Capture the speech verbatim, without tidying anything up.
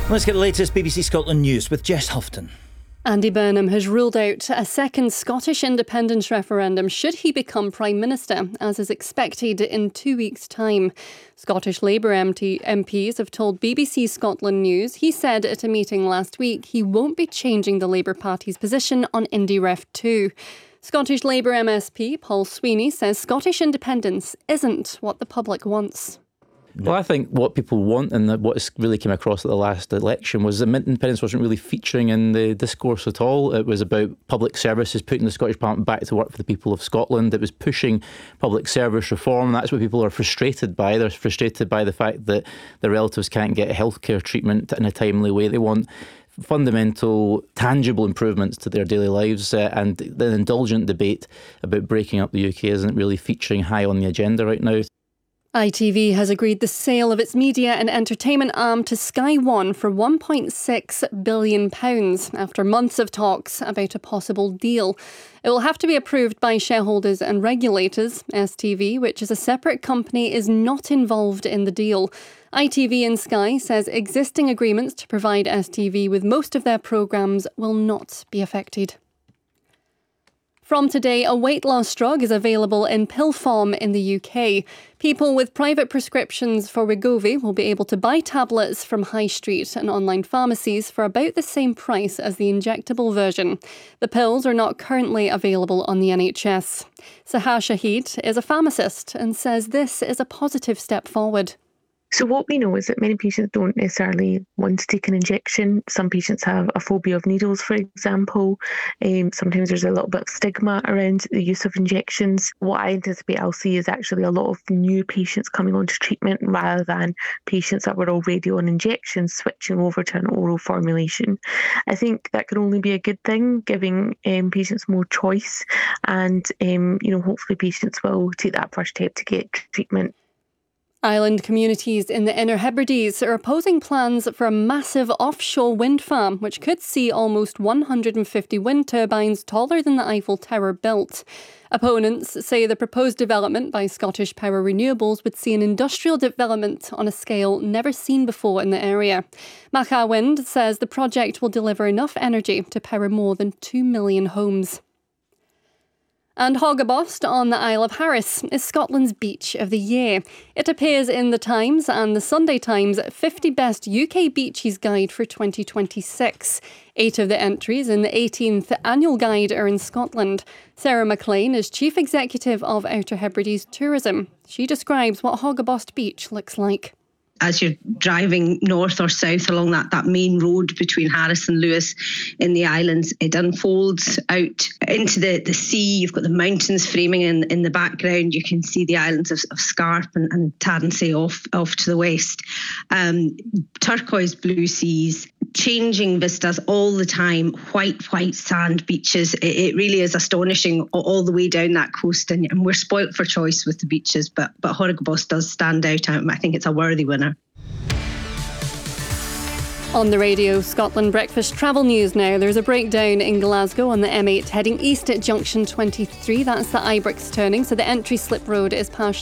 Let's get the latest B B C Scotland news with Jess Houghton. Andy Burnham has ruled out a second Scottish independence referendum should he become Prime Minister, as is expected in two weeks' time. Scottish Labour M Ps have told B B C Scotland News he said at a meeting last week he won't be changing the Labour Party's position on IndyRef two. Scottish Labour M S P Paul Sweeney says Scottish independence isn't what the public wants. Well, I think what people want and what really came across at the last election was that independence wasn't really featuring in the discourse at all. It was about public services, putting the Scottish Parliament back to work for the people of Scotland. It was pushing public service reform. That's what people are frustrated by. They're frustrated by the fact that their relatives can't get healthcare treatment in a timely way. They want fundamental, tangible improvements to their daily lives, uh, and the indulgent debate about breaking up the U K isn't really featuring high on the agenda right now. I T V has agreed the sale of its media and entertainment arm to Sky One for one point six billion pounds after months of talks about a possible deal. It will have to be approved by shareholders and regulators. S T V, which is a separate company, is not involved in the deal. I T V and Sky says existing agreements to provide S T V with most of their programmes will not be affected. From today, a weight loss drug is available in pill form in the U K. People with private prescriptions for Wegovy will be able to buy tablets from high street and online pharmacies for about the same price as the injectable version. The pills are not currently available on the N H S. Sahar Shahid is a pharmacist and says this is a positive step forward. So what we know is that many patients don't necessarily want to take an injection. Some patients have a phobia of needles, for example. Um, sometimes there's a little bit of stigma around the use of injections. What I anticipate I'll see is actually a lot of new patients coming onto treatment rather than patients that were already on injections switching over to an oral formulation. I think that could only be a good thing, giving um, patients more choice, and um, you know, hopefully patients will take that first step to get treatment. Island communities in the Inner Hebrides are opposing plans for a massive offshore wind farm, which could see almost one hundred fifty wind turbines taller than the Eiffel Tower built. Opponents say the proposed development by Scottish Power Renewables would see an industrial development on a scale never seen before in the area. Macha Wind says the project will deliver enough energy to power more than two million homes. And Hoggarbost on the Isle of Harris is Scotland's beach of the year. It appears in The Times and the Sunday Times fifty Best U K Beaches Guide for twenty twenty-six. Eight of the entries in the eighteenth annual guide are in Scotland. Sarah McLean is Chief Executive of Outer Hebrides Tourism. She describes what Hoggarbost Beach looks like. As you're driving north or south along that, that main road between Harris and Lewis in the islands, it unfolds out into the, the sea. You've got the mountains framing in, in the background. You can see the islands of, of Scarp and, and Taddensee off, off to the west. Um, turquoise blue seas, changing vistas all the time, white, white sand beaches. It, it really is astonishing all the way down that coast, and, and we're spoilt for choice with the beaches, but, but Hoggarbost does stand out. I think it's a worthy winner. On the radio, Scotland Breakfast travel news now. There's a breakdown in Glasgow on the M eight heading east at junction twenty-three. That's the Ibrox turning, so the entry slip road is past